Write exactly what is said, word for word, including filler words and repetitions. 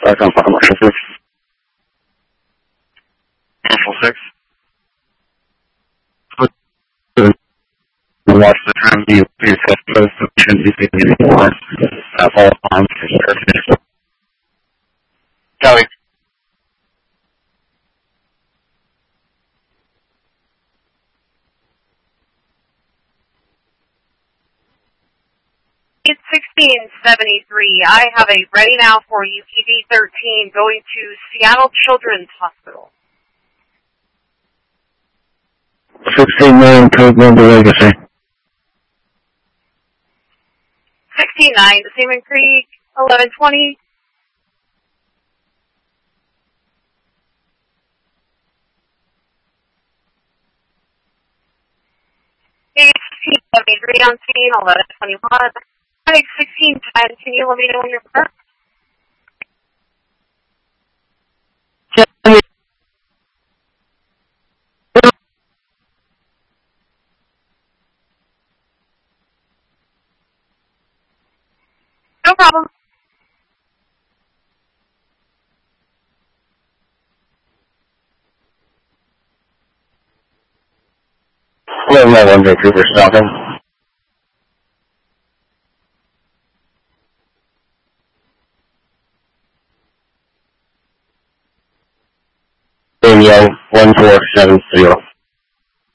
back on Marshall six. Marshall six. Watch the time you please have post sufficient you can use more. Uh, follow on for certain. Copy. It's sixteen seventy-three. I have a ready now for U P D thirteen going to Seattle Children's Hospital. sixteen million code number legacy. sixteen nine, Seaman Creek, eleven twenty. sixteen seventy-three on scene, eleven twenty-one. sixteen ten, can you let me know when you're prepared? No problem. eleven oh one Vancouver stopping. Radio one four seven zero.